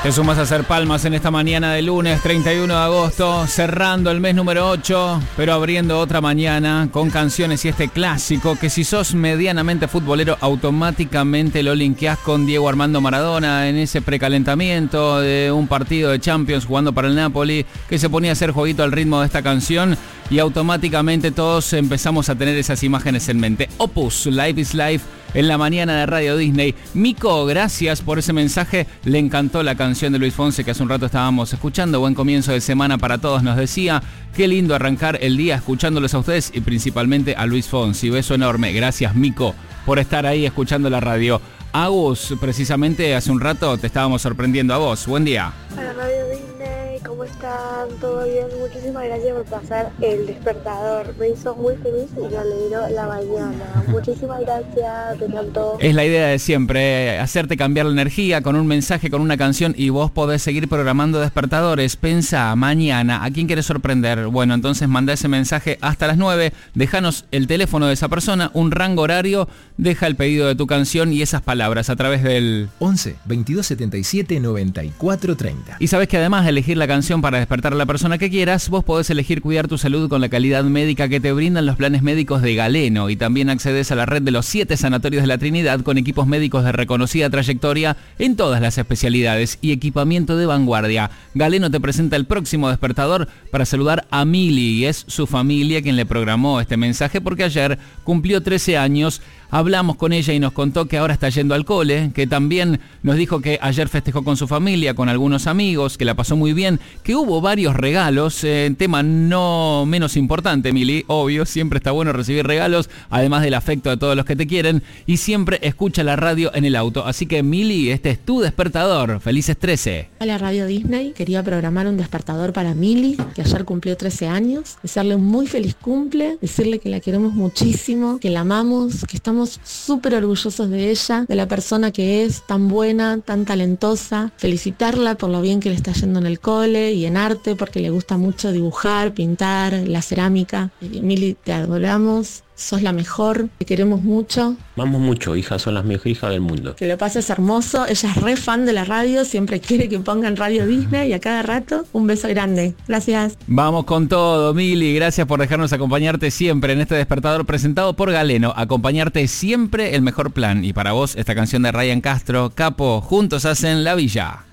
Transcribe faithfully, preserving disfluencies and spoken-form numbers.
Te sumas a hacer palmas en esta mañana de lunes treinta y uno de agosto, cerrando el mes número ocho, pero abriendo otra mañana con canciones y este clásico que si sos medianamente futbolero automáticamente lo linkeás con Diego Armando Maradona en ese precalentamiento de un partido de Champions jugando para el Napoli, que se ponía a hacer jueguito al ritmo de esta canción y automáticamente todos empezamos a tener esas imágenes en mente. Opus, Life is Life, en la mañana de Radio Disney. Mico, gracias por ese mensaje. Le encantó la canción de Luis Fonsi que hace un rato estábamos escuchando. Buen comienzo de semana para todos, nos decía. Qué lindo arrancar el día escuchándolos a ustedes y principalmente a Luis Fonsi. Beso enorme. Gracias, Mico, por estar ahí escuchando la radio. Agus, precisamente hace un rato te estábamos sorprendiendo a vos. Buen día. Hola Radio Disney, ¿cómo están? ¿Todo bien? Muchísimas gracias por pasar el despertador. Me hizo muy feliz y me alegró la mañana. Muchísimas gracias, te encantó. Es la idea de siempre, hacerte cambiar la energía con un mensaje, con una canción y vos podés seguir programando despertadores. Pensá, mañana, ¿a quién querés sorprender? Bueno, entonces manda ese mensaje hasta las nueve, déjanos el teléfono de esa persona, un rango horario, deja el pedido de tu canción y esas palabras a través del once, veintidós setenta y siete, noventa y cuatro treinta. Y sabés que además de elegir la canción para despertar a la persona que quieras, vos podés elegir cuidar tu salud con la calidad médica que te brindan los planes médicos de Galeno, y también accedes a la red de los siete sanatorios de la Trinidad con equipos médicos de reconocida trayectoria en todas las especialidades y equipamiento de vanguardia. Galeno te presenta el próximo despertador para saludar a Mili, y es su familia quien le programó este mensaje porque ayer cumplió trece años. Hablamos con ella y nos contó que ahora está yendo al cole, que también nos dijo que ayer festejó con su familia, con algunos amigos, que la pasó muy bien, que hubo varios regalos, eh, tema no menos importante, Mili, obvio, siempre está bueno recibir regalos, además del afecto de todos los que te quieren, y siempre escucha la radio en el auto. Así que Mili, este es tu despertador. Felices trece. Hola Radio Disney, quería programar un despertador para Mili, que ayer cumplió trece años, desearle un muy feliz cumple, decirle que la queremos muchísimo, que la amamos, que estamos súper orgullosos de ella, de la persona que es, tan buena, tan talentosa, felicitarla por lo bien que le está yendo en el cole y en arte, porque le gusta mucho dibujar, pintar, la cerámica. Mili, te adoramos. Sos la mejor, te queremos mucho. Vamos mucho, hija, son las mejores hijas del mundo. Que lo pases hermoso, ella es re fan de la radio, siempre quiere que pongan Radio Disney y a cada rato un beso grande. Gracias. Vamos con todo, Mili, gracias por dejarnos acompañarte siempre en este despertador presentado por Galeno. Acompañarte siempre el mejor plan. Y para vos, esta canción de Ryan Castro, Capo, juntos hacen La Villa.